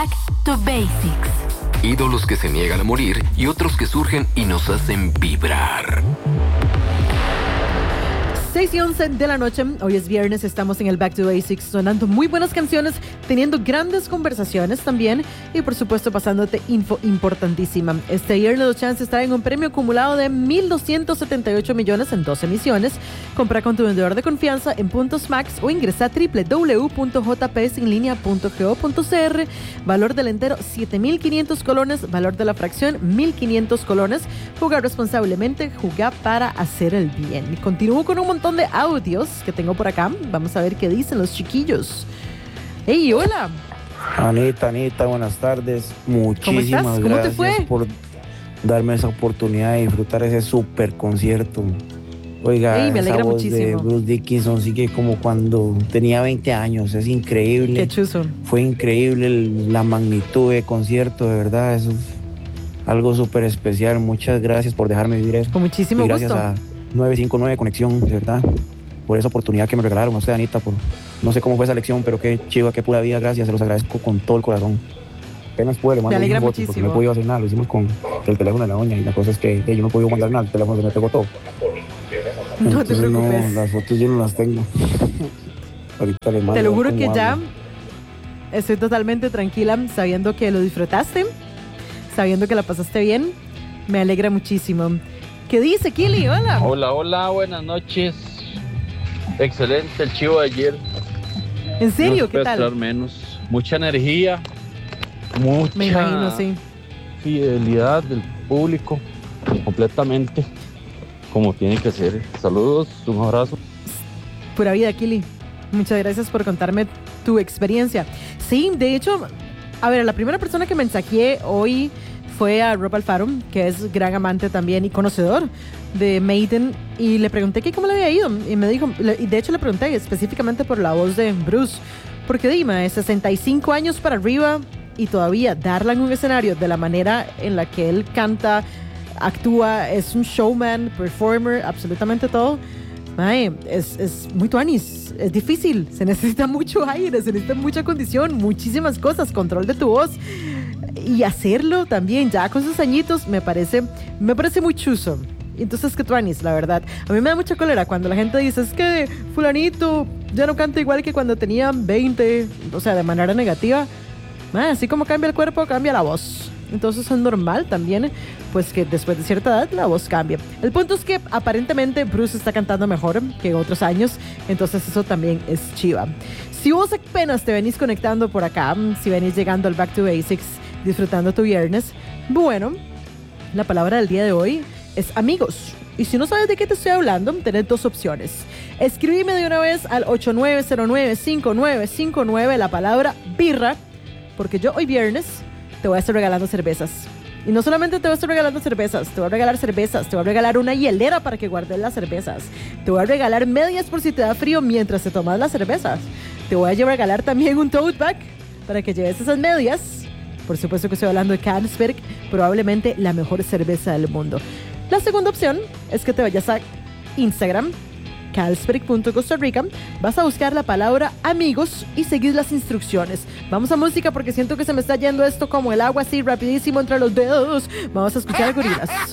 Back to Basics. Ídolos que se niegan a morir y otros que surgen y nos hacen vibrar. 6:11 de la noche, hoy es viernes, estamos en el Back to Basics sonando muy buenas canciones, teniendo grandes conversaciones también y por supuesto pasándote info importantísima. Este viernes los chances traen un premio acumulado de 1.278 millones en 12 emisiones. Compra con tu vendedor de confianza en Puntos Max o ingresa a www.jpsinlinea.go.cr. Valor del entero 7.500 colones, valor de la fracción 1.500 colones. Jugar responsablemente, jugar para hacer el bien. Y continúo con un montón de audios que tengo por acá. Vamos a ver qué dicen los chiquillos. ¡Hey, hola! Anita, buenas tardes. Muchísimas ¿Cómo estás? ¿Cómo te fue? por darme esa oportunidad de disfrutar ese super concierto. Oiga, me alegra esa voz muchísimo. de Bruce Dickinson sigue como cuando tenía 20 años. Es increíble. ¡Qué chuzo! Fue increíble la magnitud de concierto, de verdad. Eso es algo súper especial. Muchas gracias por dejarme vivir eso. Con muchísimo y gracias gusto. a 959 Conexión, de verdad, por esa oportunidad que me regalaron. A usted, Anita, por no sé cómo fue esa lección, pero qué chiva, qué pura vida. Gracias, se los agradezco con todo el corazón. Apenas pude, le mando alegra un voto porque muchísimo. no he podido hacer nada. Lo hicimos con el teléfono de la doña y la cosa es que yo no he podido mandar nada. El teléfono se me pegó todo. No te Entonces, preocupes. las fotos yo no las tengo. Ahorita le mando. Te lo juro cómo que ya ando. estoy totalmente tranquila sabiendo que lo disfrutaste, sabiendo que la pasaste bien. Me alegra muchísimo. ¿Qué dice Kili? Hola. Hola, buenas noches. Excelente el chivo de ayer. ¿En serio? No se ¿Qué puede tal? esperar menos. Mucha energía, mucha Me imagino, sí. fidelidad del público, completamente como tiene que ser. Saludos, un abrazo. Pura vida, Kili. Muchas gracias por contarme tu experiencia. Sí, de hecho, a ver, la primera persona que mensajeé hoy fue a Rob Alfaro, que es gran amante también y conocedor de Maiden, y le pregunté que cómo le había ido, y me dijo, y de hecho le pregunté específicamente por la voz de Bruce, porque dime, 65 años para arriba y todavía darla en un escenario de la manera en la que él canta, actúa, es un showman, performer, absolutamente todo. Mae, es muy tuanis, es difícil, se necesita mucho aire, se necesita mucha condición, muchísimas cosas, control de tu voz y hacerlo también ya con sus añitos me parece muy chuzo. Entonces, que tuanis, la verdad. A mí me da mucha cólera cuando la gente dice, es que fulanito ya no canta igual que cuando tenía 20, o sea, de manera negativa. Mae, así como cambia el cuerpo, cambia la voz. Entonces es normal también, pues que después de cierta edad la voz cambia. El punto es que aparentemente Bruce está cantando mejor que en otros años, entonces eso también es chiva. Si vos apenas te venís conectando por acá, si venís llegando al Back to Basics, disfrutando tu viernes, bueno, la palabra del día de hoy es amigos. Y si no sabes de qué te estoy hablando, tenés dos opciones. Escríbeme de una vez al 8909-5959 la palabra birra, porque yo hoy viernes te voy a estar regalando cervezas. Y no solamente te voy a estar regalando cervezas, te voy a regalar cervezas, te voy a regalar una hielera para que guardes las cervezas, te voy a regalar medias por si te da frío mientras te tomas las cervezas, te voy a regalar también un tote bag para que lleves esas medias. Por supuesto que estoy hablando de Carlsberg, probablemente la mejor cerveza del mundo. La segunda opción es que te vayas a Instagram, Carlsberg.Costa Rica, vas a buscar la palabra amigos y seguir las instrucciones. Vamos a música porque siento que se me está yendo esto como el agua así rapidísimo entre los dedos. Vamos a escuchar a Gorilas.